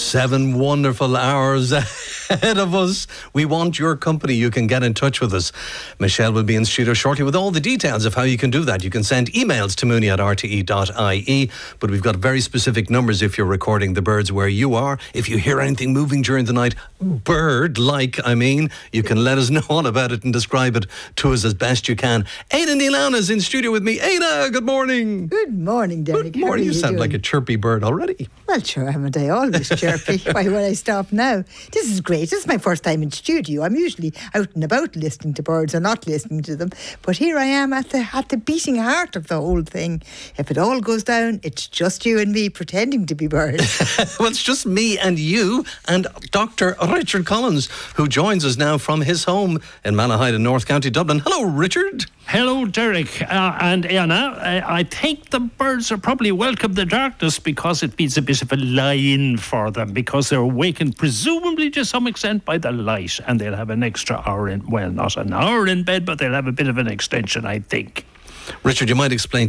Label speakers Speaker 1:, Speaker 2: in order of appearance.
Speaker 1: 7 wonderful hours ahead of us. We want your company. You can get in touch with us. Michelle will be in studio shortly with all the details of how you can do that. You can send emails to mooney@rte.ie, but we've got very specific numbers if you're recording the birds where you are. If you hear anything moving during the night, you can let us know all about it and describe it to us as best you can. Ada Neilana is in studio with me. Ada, good morning.
Speaker 2: Good morning, Derek.
Speaker 1: Good morning. You sound like a chirpy bird already.
Speaker 2: Well, sure, haven't I always chirpy? Why would I stop now? This is great. This is my first time in studio. I'm usually out and about listening to birds or not listening to them. But here I am at the beating heart of the whole thing. If it all goes down, it's just you and me pretending to be birds.
Speaker 1: Well, it's just me and you and Dr. Richard Collins, who joins us now from his home in Malahide in North County Dublin. Hello, Richard.
Speaker 3: Hello, Derek and Anna. I think the birds are probably welcome the darkness because it means a bit of a lie-in for them, because they're awakened presumably to some extent by the light, and they'll have an extra hour in, well, not an hour in bed, but they'll have a bit of an extension, I think.
Speaker 1: Richard, you might explain